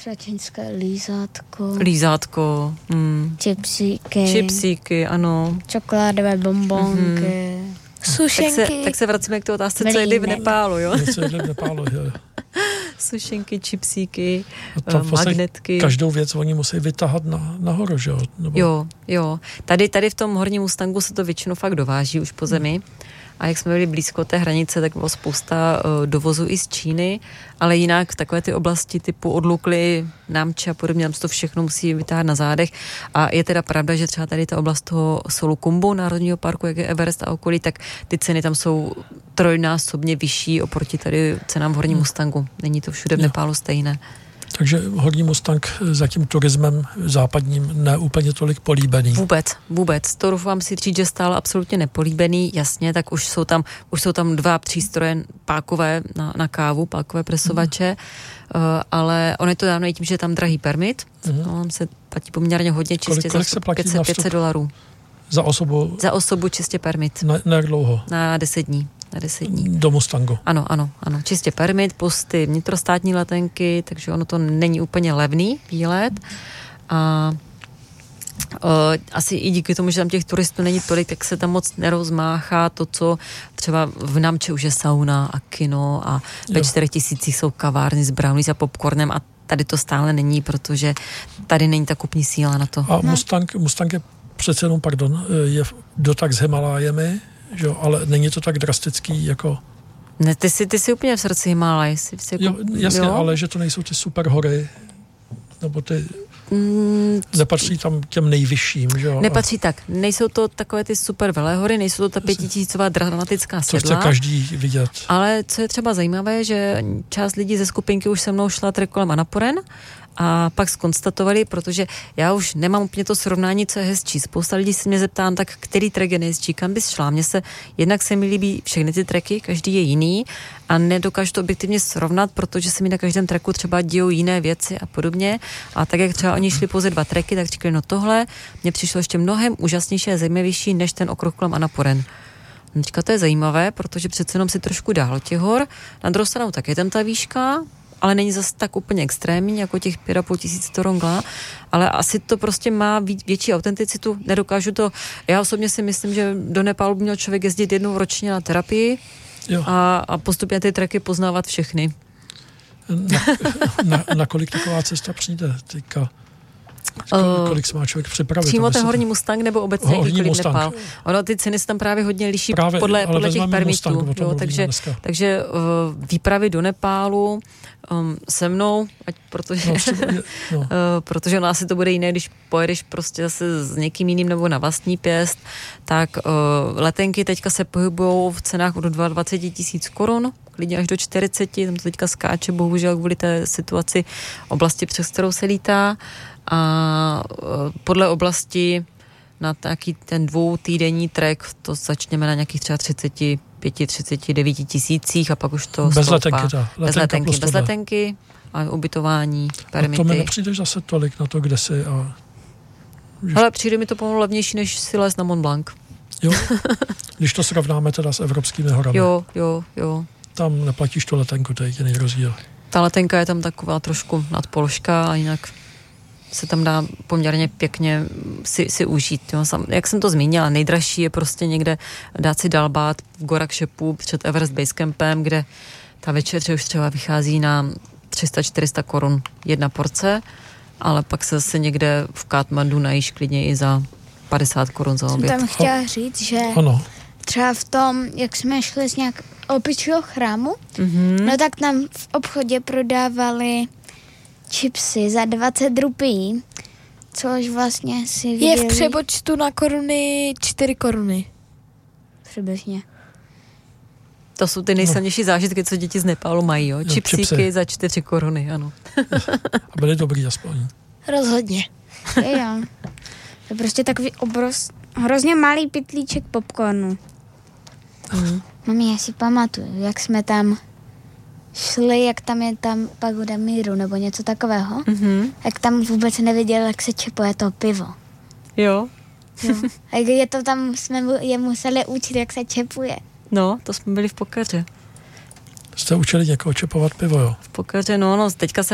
třeba čínské lízátko. Lízátko. Čipsíky, ano. Čokoládové bonbonky. Sušenky. Tak se vracíme k té otázce, co jedli v Nepálu, jo? Co jedli v Nepálu, jo. Sušenky, čipsíky, magnetky. Každou věc oni musí vytahat nahoru, že jo? Nebo... Jo. Tady v tom Horním Mustangu se to většinou fakt dováží už po zemi. A jak jsme byli blízko té hranice, tak bylo spousta dovozu i z Číny, ale jinak takové ty oblasti typu Odlukly, Namche a podobně, tam se to všechno musí vytáhat na zádech. A je teda pravda, že třeba tady ta oblast toho Solukumbu, Národního parku, jak je Everest a okolí, tak ty ceny tam jsou trojnásobně vyšší oproti tady cenám v Horním Mustangu. Není to všude v Nepálu stejné. Takže Horní Mustang za tím turismem západním ne úplně tolik políbený. Vůbec. To doufám si říct, že stále absolutně nepolíbený, jasně, tak už jsou tam 2 přístroje pákové na kávu, pákové presovače, ale on je to dávno i tím, že je tam drahý permit, on se platí poměrně hodně čistě kolik za $500. Za osobu? Za osobu čistě permit. Na jak dlouho? Na 10 dní. Do Mustangu. Ano. Čistě permit, posty, vnitrostátní letenky, takže ono to není úplně levný výlet. A asi i díky tomu, že tam těch turistů není tolik, tak se tam moc nerozmáchá to, co třeba v Namche už je sauna a kino a ve 4000 jsou kavárny s brownies a popcornem a tady to stále není, protože tady není ta kupní síla na to. A Mustang je přece jenom, je dotak s Himalájemi, že jo, ale není to tak drastický jako... Ne, ty jsi úplně v srdci Himalaj. Jasně, ale že to nejsou ty super hory, nebo ty... nepatří tam těm nejvyšším, že jo? Nepatří tak. Nejsou to takové ty super velehory, nejsou to ta 5000 dramatická sedla. Co chce každý vidět. Ale co je třeba zajímavé, že část lidí ze skupinky už se mnou šla trek kolem Annapurna a pak zkonstatovali, protože já už nemám úplně to srovnání, co je hezčí. Spousta lidí se mě zeptá, tak který trek je nejhezčí, kam bys šla? Jednak se mi líbí všechny ty treky, každý je jiný a nedokážu to objektivně srovnat, protože se mi na každém treku třeba dějou jiné věci a podobně. A tak, jak třeba oni šli pouze 2 treky, tak říkali, no tohle mně přišlo ještě mnohem úžasnější a zajímavější než ten okruh kolem Annapurna. Teďka to je zajímavé, protože přece jenom si trošku dál těch hor. Na druhou stranu tak je tam ta výška, ale není zase tak úplně extrémní, jako těch 5500 Torongla, ale asi to prostě má větší autenticitu, nedokážu to. Já osobně si myslím, že do Nepálu by měl člověk jezdit jednou ročně na terapii a postupně ty treky poznávat všechny. Na kolik taková cesta přijde teďka? Kolik se má člověk připravit? Přímo ten Horní Mustang nebo obecně jakýkoliv Nepál? Ono, ty ceny se tam právě hodně liší podle těch permitů. Takže výpravy do Nepálu se mnou, protože ono asi to bude jiné, když pojedeš prostě zase s někým jiným nebo na vlastní pěst, tak letenky teďka se pohybujou v cenách od 22 000 korun, klidně až do 40, tam to teďka skáče, bohužel kvůli té situaci oblasti, přes kterou se lítá. A podle oblasti na nějaký ten 2týdenní trek to začneme na nějakých třeba 35-39 tisících a pak už to bez stoupá. letenky. Bez letenky a ubytování, permity. A to mi nepřijdeš zase tolik na to, kde jsi Ale přijde mi to pomalu levnější, než si les na Mont Blanc. Jo? Když to srovnáme teda s evropskými horami. Jo. Tam neplatíš tu letenku, to je jediný rozdíl. Ta letenka je tam taková trošku nadpoložka a jinak se tam dá poměrně pěkně si užít. Jo. Jak jsem to zmínila, nejdražší je prostě někde dát si dalbát v Gorakshepu před Everest Base Campem, kde ta večeře už třeba vychází na 300-400 korun jedna porce, ale pak se zase někde v Katmandu najíš klidně i za 50 korun za oběd. Jsem tam chtěla říct, že třeba v tom, jak jsme šli z nějak opičího chrámu, no tak tam v obchodě prodávali chipsy za 20 rupií, což vlastně si viděli... Je v přepočtu na koruny 4 koruny. Přibližně. To jsou ty nejsilnější zážitky, co děti z Nepálu mají, jo? Chipsíky za 4 koruny, ano. A byly dobrý aspoň. Rozhodně. Jo. To je prostě takový hrozně malý pytlíček popcornu. Mami, já si pamatuju, jak jsme tam šli, jak tam je tam pagoda míru, nebo něco takového. Jak tam vůbec nevěděl, jak se čepuje to pivo. Jo. A je to tam, jsme je museli učit, jak se čepuje. No, to jsme byli v Pokaře. Jste učili někoho čepovat pivo, jo? V Pokaře, no, teďka se